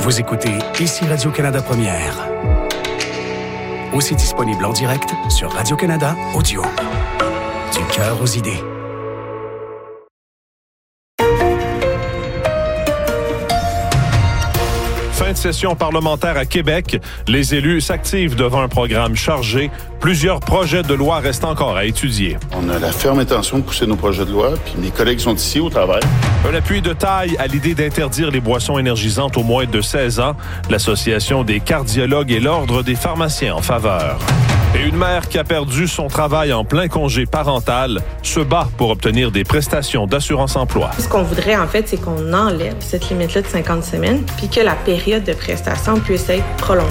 Vous écoutez ici Radio-Canada Première. Aussi disponible en direct sur Radio-Canada Audio. Du cœur aux idées. Fin de session parlementaire à Québec. Les élus s'activent devant un programme chargé. Plusieurs projets de loi restent encore à étudier. On a la ferme intention de pousser nos projets de loi, puis mes collègues sont ici au travail. Un appui de taille à l'idée d'interdire les boissons énergisantes aux moins de 16 ans. L'Association des cardiologues et l'Ordre des pharmaciens en faveur. Et une mère qui a perdu son travail en plein congé parental se bat pour obtenir des prestations d'assurance-emploi. Ce qu'on voudrait, en fait, c'est qu'on enlève cette limite-là de 50 semaines puis que la période de prestation puisse être prolongée.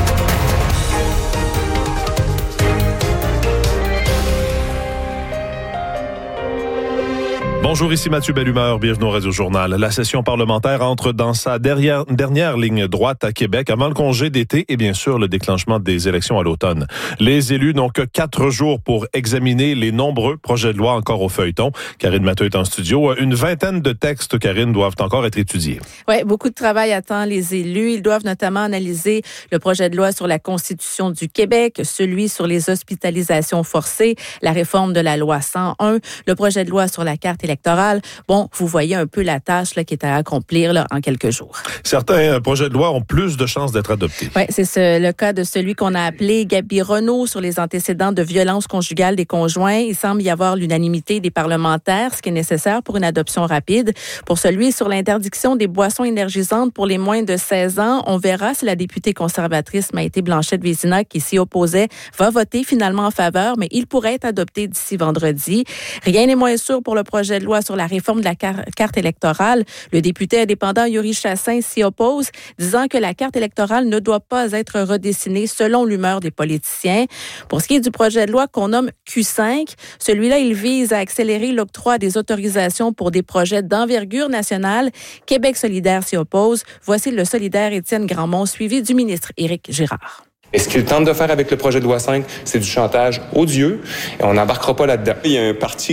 Bonjour, ici Mathieu Bellumeur, bienvenue au Radio-Journal. La session parlementaire entre dans sa dernière ligne droite à Québec avant le congé d'été et bien sûr le déclenchement des élections à l'automne. Les élus n'ont que 4 jours pour examiner les nombreux projets de loi encore au feuilleton. Karine Matteux est en studio. Une vingtaine de textes, Karine, doivent encore être étudiés. Oui, beaucoup de travail attend les élus. Ils doivent notamment analyser le projet de loi sur la Constitution du Québec, celui sur les hospitalisations forcées, la réforme de la loi 101, le projet de loi sur la carte électorale. Bon, vous voyez un peu la tâche là, qui est à accomplir là, en quelques jours. Certains projets de loi ont plus de chances d'être adoptés. Oui, c'est le cas de celui qu'on a appelé Gabi Renault sur les antécédents de violence conjugale des conjoints. Il semble y avoir l'unanimité des parlementaires, ce qui est nécessaire pour une adoption rapide. Pour celui sur l'interdiction des boissons énergisantes pour les moins de 16 ans, on verra si la députée conservatrice Maïté Blanchette-Vézina, qui s'y opposait, va voter finalement en faveur, mais il pourrait être adopté d'ici vendredi. Rien n'est moins sûr pour le projet de loi sur la réforme de la carte électorale. Le député indépendant Yuri Chassin s'y oppose, disant que la carte électorale ne doit pas être redessinée selon l'humeur des politiciens. Pour ce qui est du projet de loi qu'on nomme Q5, celui-là, il vise à accélérer l'octroi des autorisations pour des projets d'envergure nationale. Québec solidaire s'y oppose. Voici le solidaire Étienne Grandmont, suivi du ministre Éric Girard. Et ce qu'il tente de faire avec le projet de loi 5, c'est du chantage odieux et on n'embarquera pas là-dedans. Il y a un parti